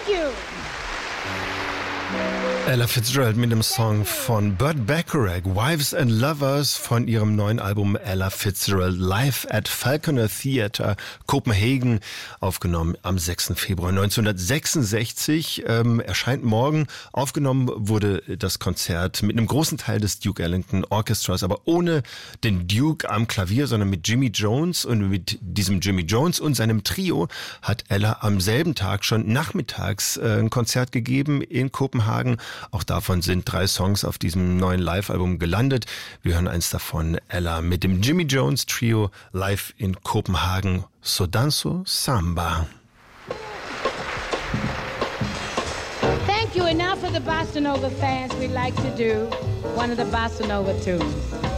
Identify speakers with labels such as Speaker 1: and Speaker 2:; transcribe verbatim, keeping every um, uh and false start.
Speaker 1: you.
Speaker 2: Ella Fitzgerald mit dem Song von Burt Bacharach, Wives and Lovers, von ihrem neuen Album Ella Fitzgerald Live at Falconer Theatre, Kopenhagen, aufgenommen am sechsten Februar neunzehnhundertsechsundsechzig. Ähm, erscheint morgen. Aufgenommen wurde das Konzert mit einem großen Teil des Duke Ellington Orchestras, aber ohne den Duke am Klavier, sondern mit Jimmy Jones. Und mit diesem Jimmy Jones und seinem Trio hat Ella am selben Tag schon nachmittags äh, ein Konzert gegeben in Kopenhagen. Auch davon sind drei Songs auf diesem neuen Live-Album gelandet. Wir hören eins davon, Ella mit dem Jimmy Jones Trio live in Kopenhagen. So danzo samba.
Speaker 1: Thank you. And now for the Bossa Nova fans, we'd like to do one of the Bossa Nova tunes.